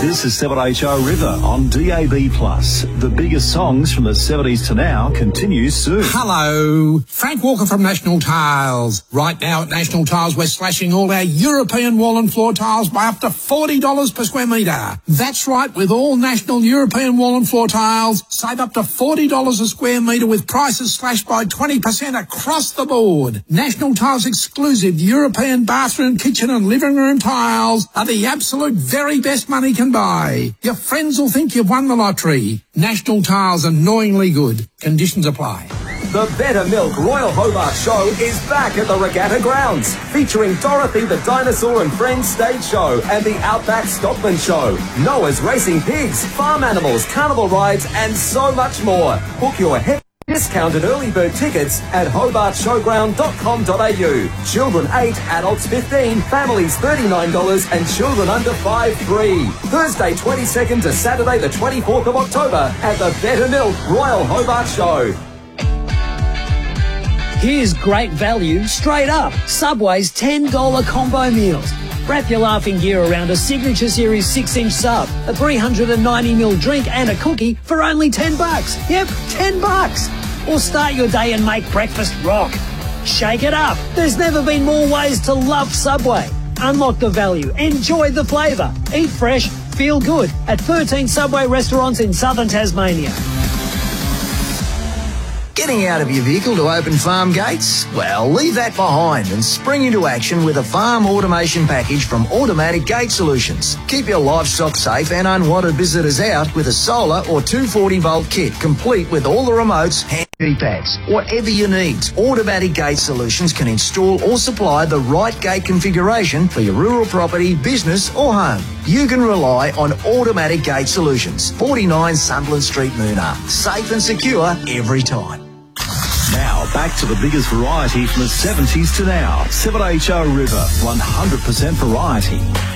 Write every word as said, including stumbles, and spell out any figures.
This is seven H O River on D A B plus. The biggest songs from the seventies to now continues soon. Hello, Frank Walker from National Tiles. Right now at National Tiles, we're slashing all our European wall and floor tiles by up to forty dollars per square metre. That's right, with all National European wall and floor tiles, save up to forty dollars a square metre with prices slashed by twenty percent across the board. National Tiles exclusive European bathroom, kitchen and living room tiles are the absolute very best money can buy. Your friends will think you've won the lottery. National Tiles, annoyingly good. Conditions apply. The Better Milk Royal Hobart Show is back at the Regatta Grounds, featuring Dorothy the Dinosaur and Friends stage show and the Outback Stockman Show, Noah's Racing Pigs, farm animals, carnival rides and so much more. Book your head discounted early bird tickets at hobart showground dot com dot a u. Children eight, adults fifteen, families thirty-nine dollars and children under five free. Thursday twenty-second to Saturday the twenty-fourth of October at the Better Milk Royal Hobart Show. Here's great value straight up. Subway's ten dollar combo meals. Wrap your laughing gear around a Signature Series six inch sub, a three hundred ninety milliliter drink and a cookie for only ten bucks. Yep, ten bucks. Or start your day and make breakfast rock. Shake it up. There's never been more ways to love Subway. Unlock the value. Enjoy the flavour. Eat fresh. Feel good at thirteen Subway restaurants in southern Tasmania. Getting out of your vehicle to open farm gates? Well, leave that behind and spring into action with a farm automation package from Automatic Gate Solutions. Keep your livestock safe and unwanted visitors out with a solar or two forty volt kit, complete with all the remotes, hand pads. Whatever you need, Automatic Gate Solutions can install or supply the right gate configuration for your rural property, business or home. You can rely on Automatic Gate Solutions, forty-nine Sunderland Street, Moonah. Safe and secure every time. Now, back to the biggest variety from the seventies to now. seven H O River, one hundred percent variety.